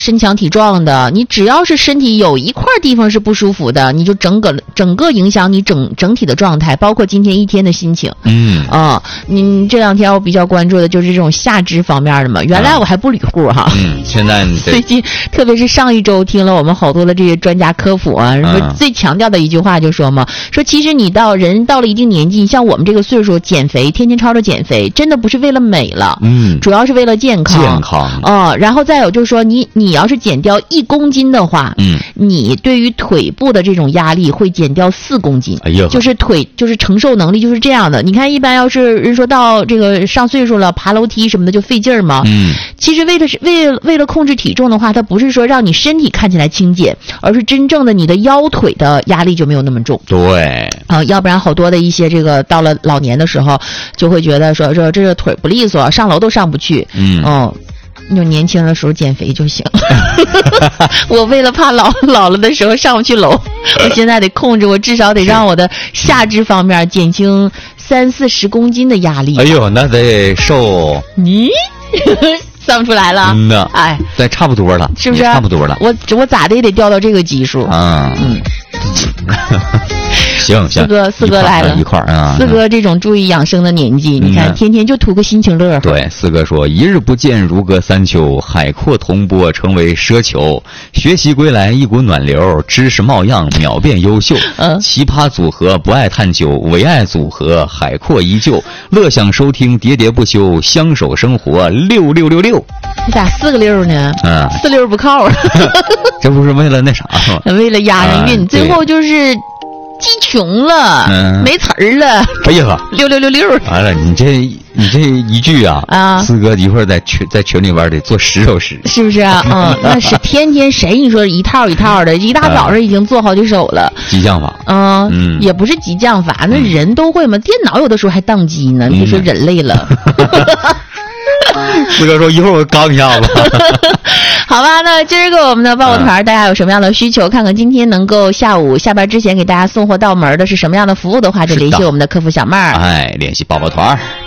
身强体壮的，你只要是身体有一块地方是不舒服的，你就整个影响你整体的状态，包括今天一天的心情。你这2天我比较关注的就是这种下肢方面的嘛。原来我还不捋户哈， 现在最近特别是上一周听了我们好多的这些专家科普啊，说最强调的一句话就说嘛，说其实人到了一定年纪，像我们这个岁数减肥，天天吵着减肥，真的不是为了美了，主要是为了健康。然后再有就是说你要是减掉1公斤的话，你对于腿部的这种压力会减掉4公斤。就是腿就是承受能力就是这样的。你看一般要是人说到这个上岁数了，爬楼梯什么的就费劲儿嘛。其实为了控制体重的话，它不是说让你身体看起来轻减，而是真正的你的腰腿的压力就没有那么重。 对要不然好多的一些这个到了老年的时候，就会觉得说这个腿不利索，上楼都上不去。就年轻的时候减肥就行。我为了怕老了的时候上不去楼，我现在得控制，我至少得让我的下肢方面减轻30-40公斤的压力。 哎呦，那得瘦。 你算不出来了。 对，差不多了， 是不是？ 差不多了。 我咋的也得掉到这个级数。 行， 四哥来了， 一块儿啊！ 四哥这种注意养生的年纪，你看天天就图个心情乐。 对，四哥说：“一日不见如隔三秋，海阔同波成为奢求。学习归来一股暖流，知识冒样秒变优秀。奇葩组合不爱探究，唯爱组合海阔依旧。乐享收听喋喋不休，相守生活6666。” 你咋4个6呢？4六不靠。 这不是为了那啥吗？ 为了押上韵，最后就是记穷了，没词儿了。 哎呀 ，6666。 完了，你这一句四哥一会儿在群里边得做10首诗， 是不是啊？那是天天谁你说一套一套的，一大早上已经做好几首了。 激将法。 也不是激将法，那人都会嘛。电脑有的时候还宕机呢，别说人类了。 四哥说一会儿我刚一下子。 好吧，那今儿个我们的报团大家有什么样的需求，看看今天能够下午下班之前给大家送货到门的是什么样的服务的话，就联系我们的客服小妹儿。 联系报团。